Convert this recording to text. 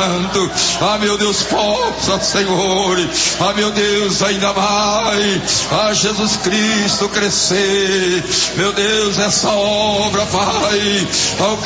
Santo. Ah, meu Deus, possa, Senhor, ah, meu Deus, ainda mais, ah, Jesus Cristo, crescer, meu Deus, essa obra, Pai,